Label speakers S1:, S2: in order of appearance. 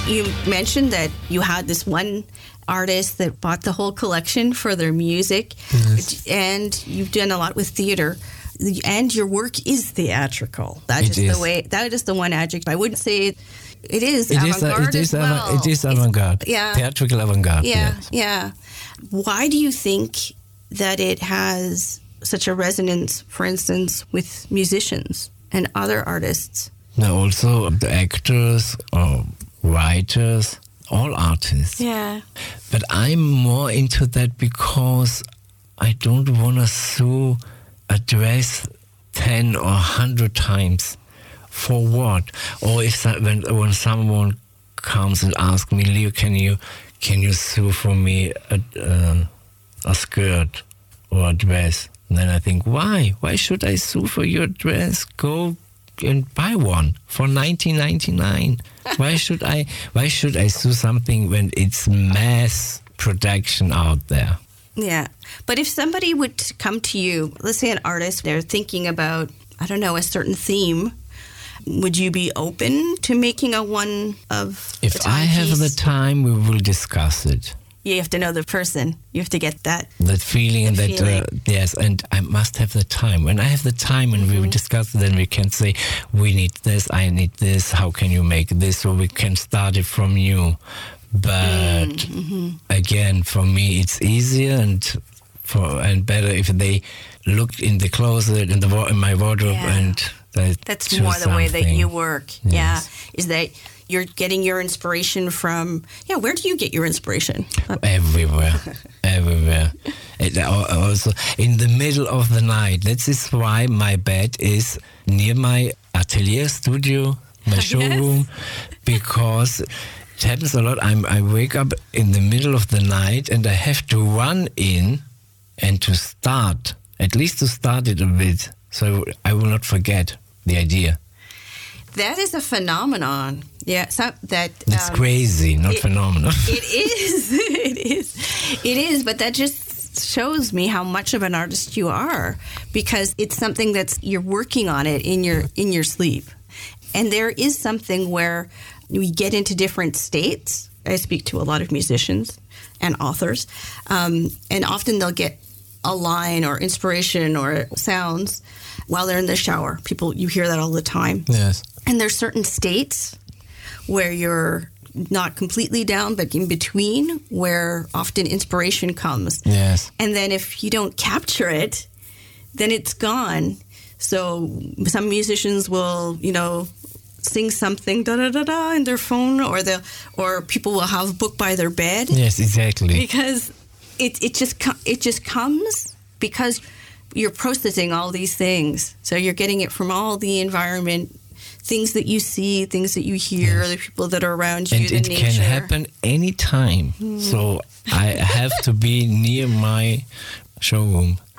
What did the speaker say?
S1: You mentioned that you had this one artist that bought the whole collection for their music,
S2: Yes.
S1: and you've done a lot with theater. And your work is theatrical. That is the way. That is the one adjective. I wouldn't say it is avant-garde as well.
S2: It is avant-garde.
S1: Yeah.
S2: Theatrical avant-garde.
S1: Yeah,
S2: Yes.
S1: yeah. Why do you think that it has such a resonance, for instance, with musicians and other artists?
S2: Now also the actors or writers, all artists.
S1: Yeah.
S2: But I'm more into that because I don't want to sew a dress 10 or 100 times. For what? Or if when someone comes and asks me, Leo, can you sew for me a skirt or a dress? And then I think, why? Why should I sew for your dress? Go and buy one for $19.99. Why should I sew something when it's mass production out there?
S1: Yeah. But if somebody would come to you, let's say an artist, they're thinking about, I don't know, a certain theme, would you be open to making a one of
S2: If I have the time, we will discuss it.
S1: You have to know the person. You have to get that.
S2: That feeling,
S1: feeling.
S2: Yes, and I must have the time. When I have the time and we will discuss it, then we can say, we need this, I need this, how can you make this, so we can start it from new. But again, for me, it's easier and better if they look in the closet, in my wardrobe, and
S1: that's
S2: choose
S1: more the way that
S2: something.
S1: you work.
S2: Yes.
S1: Yeah, is that you're getting your inspiration from? Yeah, where do you get your inspiration?
S2: Everywhere, everywhere. Also, in the middle of the night. That is why my bed is near my atelier studio, my showroom, because it happens a lot. I wake up in the middle of the night and I have to run in and to start, at least to start it a bit, so I will not forget the idea.
S1: That is a phenomenon. Yeah,
S2: It's crazy, not phenomenal.
S1: It is. It is. But that just shows me how much of an artist you are, because it's something you're working on it in your sleep, and there is something where we get into different states. I speak to a lot of musicians and authors, and often they'll get a line or inspiration or sounds while they're in the shower. You hear that all the time.
S2: Yes.
S1: And there's certain states where you're not completely down, but in between, where often inspiration comes.
S2: Yes.
S1: And then if you don't capture it, then it's gone. So some musicians will, sing something da-da-da-da in their phone, or people will have a book by their bed.
S2: Yes, exactly.
S1: Because it just comes because you're processing all these things. So you're getting it from all the environment, things that you see, things that you hear, the people that are around you,
S2: and
S1: the
S2: it
S1: nature.
S2: can happen anytime. So I have to be near my showroom